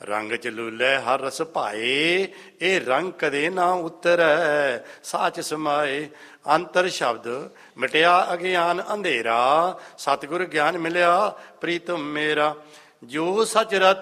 ਰੰਗ ਚ ਲੂਲੇ ਹਰ ਰਸ ਭਾਏ, ਇਹ ਰੰਗ ਕਦੇ ਨਾ ਉਤਰੈ, ਸਾਚ ਸਮਾਏ। ਅੰਤਰ ਸ਼ਬਦ ਮਿਟਿਆ ਅਗਿਆਨ ਅੰਧੇਰਾ, ਸਤਿਗੁਰ ਗਿਆਨ ਮਿਲਿਆ ਪ੍ਰੀਤਮ ਮੇਰਾ। ਜੋ ਸਚ ਰਤ